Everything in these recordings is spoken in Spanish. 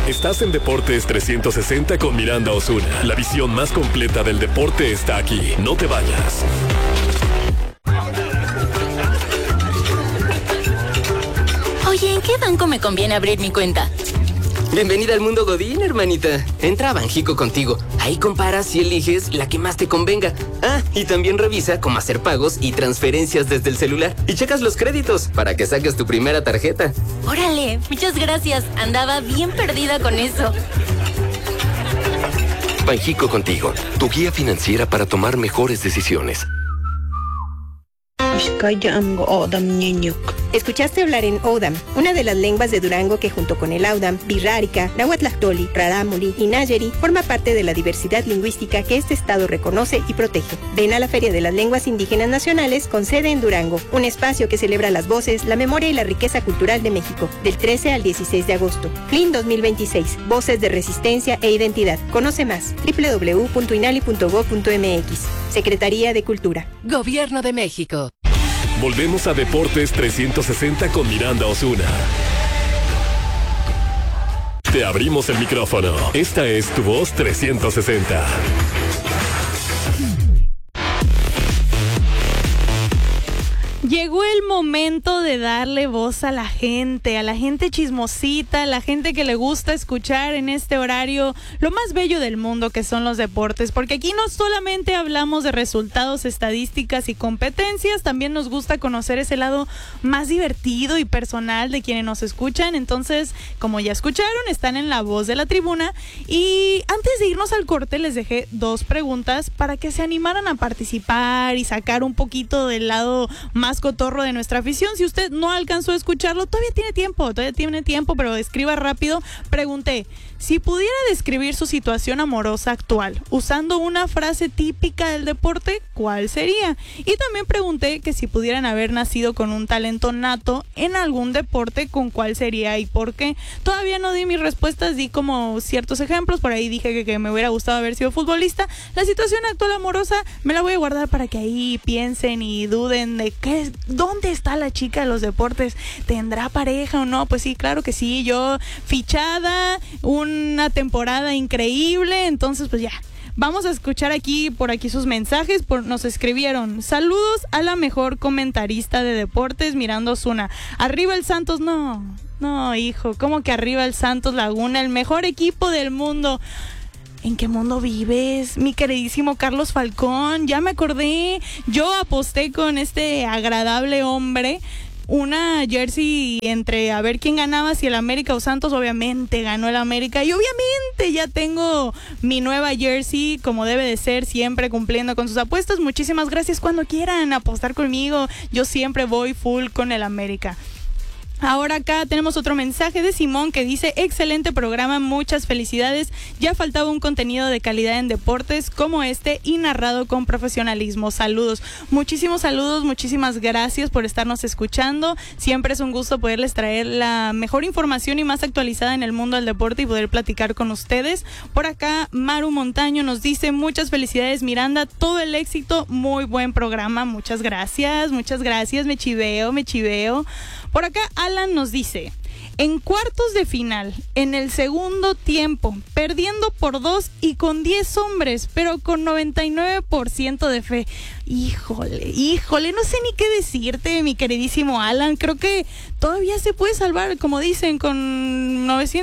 Estás en Deportes 360 con Miranda Osuna. La visión más completa del deporte está aquí. No te vayas. Oye, ¿en qué banco me conviene abrir mi cuenta? Bienvenida al mundo Godín, hermanita. Entra a Banjico Contigo. Ahí comparas y eliges la que más te convenga. Ah, y también revisa cómo hacer pagos y transferencias desde el celular. Y checas los créditos para que saques tu primera tarjeta. Órale, muchas gracias. Andaba bien perdida con eso. Banjico Contigo, tu guía financiera para tomar mejores decisiones. Escuchaste hablar en Odam, una de las lenguas de Durango que junto con el Audam, Birrárica, Nahuatlactoli, Rarámuri y Nayeri forma parte de la diversidad lingüística que este estado reconoce y protege. Ven a la Feria de las Lenguas Indígenas Nacionales con sede en Durango, un espacio que celebra las voces, la memoria y la riqueza cultural de México, del 13 al 16 de agosto. FLIN 2026, Voces de Resistencia e Identidad. Conoce más, www.inali.gov.mx. Secretaría de Cultura. Gobierno de México. Volvemos a Deportes 360 con Miranda Osuna. Te abrimos el micrófono. Esta es Tu Voz 360. Llegó el momento de darle voz a la gente chismosita, a la gente que le gusta escuchar en este horario lo más bello del mundo, que son los deportes, porque aquí no solamente hablamos de resultados, estadísticas y competencias, también nos gusta conocer ese lado más divertido y personal de quienes nos escuchan. Entonces, como ya escucharon, están en La Voz de la Tribuna, y antes de irnos al corte les dejé 2 preguntas para que se animaran a participar y sacar un poquito del lado más cotorro de nuestra afición. Si usted no alcanzó a escucharlo, todavía tiene tiempo, pero escriba rápido. Pregunté, si pudiera describir su situación amorosa actual usando una frase típica del deporte, ¿cuál sería? Y también pregunté que si pudieran haber nacido con un talento nato en algún deporte, ¿con cuál sería y por qué? Todavía no di mis respuestas, di como ciertos ejemplos. Por ahí dije que me hubiera gustado haber sido futbolista. La situación actual amorosa me la voy a guardar para que ahí piensen y duden de ¿dónde está la chica de los deportes? ¿Tendrá pareja o no? Pues sí, claro que sí. Yo fichada, una temporada increíble. Entonces, pues ya. Vamos a escuchar por aquí sus mensajes. Nos escribieron: saludos a la mejor comentarista de deportes, Miranda Osuna. Arriba el Santos. No, hijo, ¿cómo que arriba el Santos Laguna? El mejor equipo del mundo. ¿En qué mundo vives, mi queridísimo Carlos Falcón? Ya me acordé, yo aposté con este agradable hombre una jersey entre a ver quién ganaba, si el América o Santos. Obviamente ganó el América y obviamente ya tengo mi nueva jersey, como debe de ser, siempre cumpliendo con sus apuestas. Muchísimas gracias. Cuando quieran apostar conmigo, yo siempre voy full con el América. Ahora acá tenemos otro mensaje de Simón que dice: excelente programa, muchas felicidades, ya faltaba un contenido de calidad en deportes como este y narrado con profesionalismo. Saludos, muchísimos saludos, muchísimas gracias por estarnos escuchando. Siempre es un gusto poderles traer la mejor información y más actualizada en el mundo del deporte y poder platicar con ustedes. Por acá Maru Montaño nos dice: muchas felicidades Miranda, todo el éxito, muy buen programa. Muchas gracias, me chiveo. Por acá Alan nos dice: en cuartos de final, en el segundo tiempo, perdiendo por 2 y con 10 hombres, pero con 99% de fe. Híjole, no sé ni qué decirte, mi queridísimo Alan. Creo que todavía se puede salvar, como dicen, con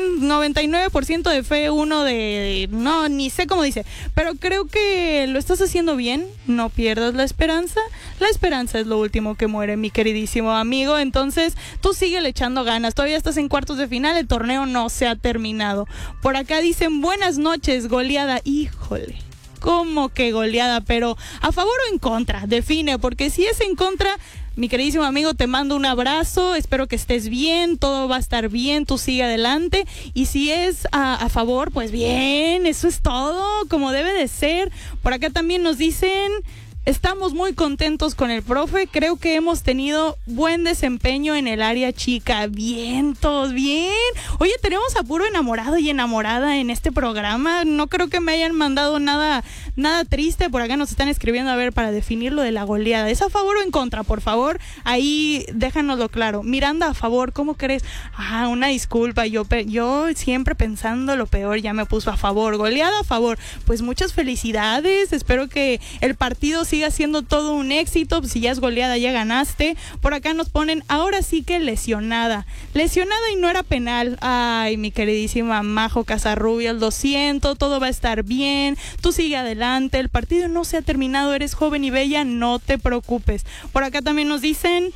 99% de fe, no, ni sé cómo dice, pero creo que lo estás haciendo bien. No pierdas la esperanza. La esperanza es lo último que muere, mi queridísimo amigo. Entonces, tú síguele echando ganas. Todavía estás en cuartos de final, el torneo no se ha terminado. Por acá dicen: buenas noches, goleada. Híjole, ¿cómo que goleada? Pero ¿a favor o en contra? Define, porque si es en contra, mi queridísimo amigo, te mando un abrazo, espero que estés bien, todo va a estar bien, tú sigue adelante. Y si es a favor, pues bien, eso es todo, como debe de ser. Por acá también nos dicen: Estamos muy contentos con el profe, creo que hemos tenido buen desempeño en el área chica. Vientos, bien. Oye, tenemos a puro enamorado y enamorada en este programa. No creo que me hayan mandado nada triste. Por acá nos están escribiendo, a ver, para definir lo de la goleada. ¿Es a favor o en contra, por favor? Ahí déjanoslo claro. Miranda, a favor, ¿cómo crees? Una disculpa, yo siempre pensando lo peor, ya me puso a favor. Goleada a favor. Pues muchas felicidades, espero que el partido siga siendo todo un éxito. Si ya es goleada, ya ganaste. Por acá nos ponen, ahora sí que lesionada y no era penal. Ay, mi queridísima Majo Casarrubias, lo siento, todo va a estar bien, tú sigue adelante, el partido no se ha terminado, eres joven y bella, no te preocupes. Por acá también nos dicen,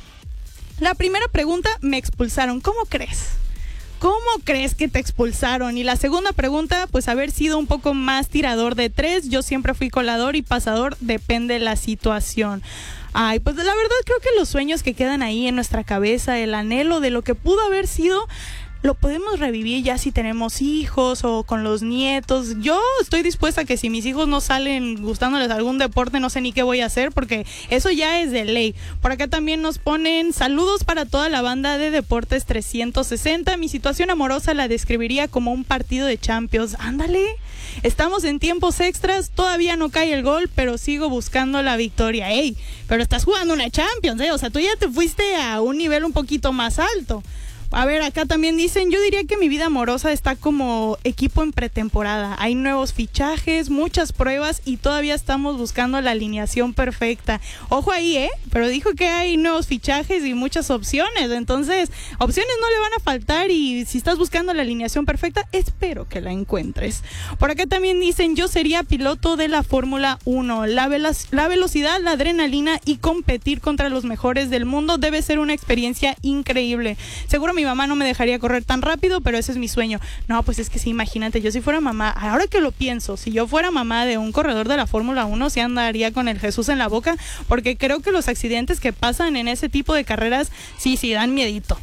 la primera pregunta, me expulsaron, ¿cómo crees? ¿Cómo crees que te expulsaron? Y la segunda pregunta, pues haber sido un poco más tirador de 3. Yo siempre fui colador y pasador, depende de la situación. Ay, pues la verdad creo que los sueños que quedan ahí en nuestra cabeza, el anhelo de lo que pudo haber sido, lo podemos revivir ya si tenemos hijos o con los nietos. Yo estoy dispuesta a que si mis hijos no salen gustándoles algún deporte, no sé ni qué voy a hacer, porque eso ya es de ley. Por acá también nos ponen saludos para toda la banda de Deportes 360. Mi situación amorosa la describiría como un partido de Champions. Ándale, estamos en tiempos extras, todavía no cae el gol, pero sigo buscando la victoria. Ey, pero estás jugando una Champions, o sea, tú ya te fuiste a un nivel un poquito más alto. A ver, acá también dicen, yo diría que mi vida amorosa está como equipo en pretemporada. Hay nuevos fichajes, muchas pruebas y todavía estamos buscando la alineación perfecta. Ojo ahí, pero dijo que hay nuevos fichajes y muchas opciones. Entonces, opciones no le van a faltar y si estás buscando la alineación perfecta, espero que la encuentres. Por acá también dicen, yo sería piloto de la Fórmula 1. La velocidad, la adrenalina y competir contra los mejores del mundo debe ser una experiencia increíble. Seguro mi mamá no me dejaría correr tan rápido, pero ese es mi sueño. No, pues es que sí, imagínate, yo si fuera mamá, ahora que lo pienso, si yo fuera mamá de un corredor de la Fórmula 1, sí andaría con el Jesús en la boca, porque creo que los accidentes que pasan en ese tipo de carreras, sí, dan miedito.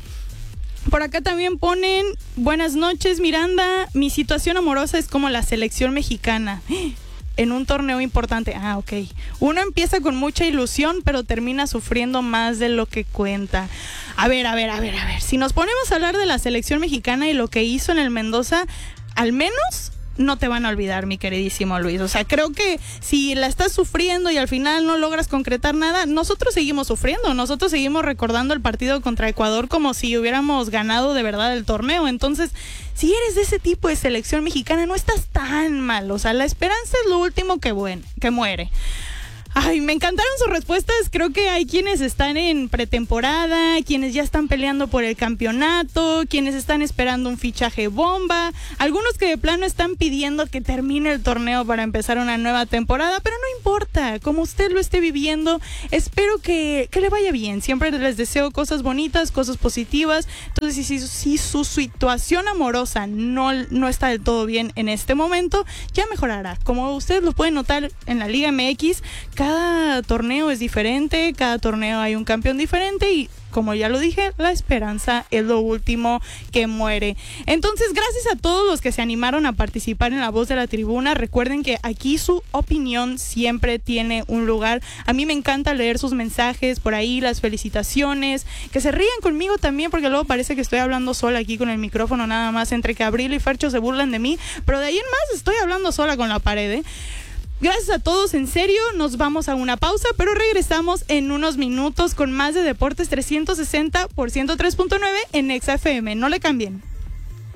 Por acá también ponen, buenas noches Miranda, mi situación amorosa es como la selección mexicana. En un torneo importante. Ok. Uno empieza con mucha ilusión, pero termina sufriendo más de lo que cuenta. A ver. Si nos ponemos a hablar de la selección mexicana y lo que hizo en el Mendoza, al menos no te van a olvidar, mi queridísimo Luis. O sea, creo que si la estás sufriendo y al final no logras concretar nada, nosotros seguimos sufriendo, nosotros seguimos recordando el partido contra Ecuador como si hubiéramos ganado de verdad el torneo. Entonces, si eres de ese tipo de selección mexicana, no estás tan mal. O sea, la esperanza es lo último que muere. Ay, me encantaron sus respuestas. Creo que hay quienes están en pretemporada, quienes ya están peleando por el campeonato, quienes están esperando un fichaje bomba, algunos que de plano están pidiendo que termine el torneo para empezar una nueva temporada, pero no importa, como usted lo esté viviendo, espero que le vaya bien. Siempre les deseo cosas bonitas, cosas positivas. Entonces, si su situación amorosa no está del todo bien en este momento, ya mejorará. Como ustedes lo pueden notar en la Liga MX, cada torneo es diferente, cada torneo hay un campeón diferente y, como ya lo dije, la esperanza es lo último que muere. Entonces, gracias a todos los que se animaron a participar en La Voz de la Tribuna. Recuerden que aquí su opinión siempre tiene un lugar. A mí me encanta leer sus mensajes por ahí, las felicitaciones, que se rían conmigo también, porque luego parece que estoy hablando sola aquí con el micrófono nada más, entre que Abril y Fercho se burlan de mí, pero de ahí en más estoy hablando sola con la pared, Gracias a todos, en serio, nos vamos a una pausa, pero regresamos en unos minutos con más de Deportes 360 por 103.9 en Exa FM. No le cambien.